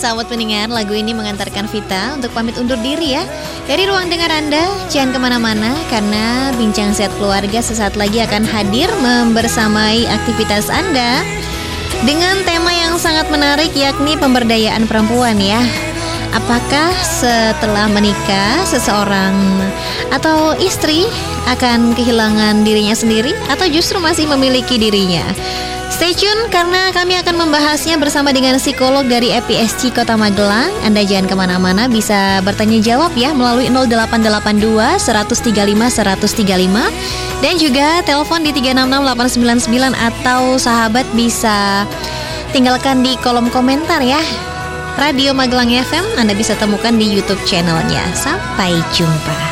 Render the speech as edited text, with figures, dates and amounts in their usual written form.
sahabat pendengar, lagu ini mengantarkan Vita untuk pamit undur diri ya dari ruang dengar Anda. Jangan kemana-mana karena Bincang Sehat Keluarga sesaat lagi akan hadir membersamai aktivitas Anda dengan tema yang sangat menarik, yakni pemberdayaan perempuan ya. Apakah setelah menikah seseorang atau istri akan kehilangan dirinya sendiri atau justru masih memiliki dirinya? Stay tune karena kami akan membahasnya bersama dengan psikolog dari EPSC Kota Magelang. Anda jangan kemana-mana, bisa bertanya jawab ya melalui 0882 135 135 dan juga telepon di 366899 atau sahabat bisa tinggalkan di kolom komentar ya. Radio Magelang FM Anda bisa temukan di YouTube channelnya. Sampai jumpa.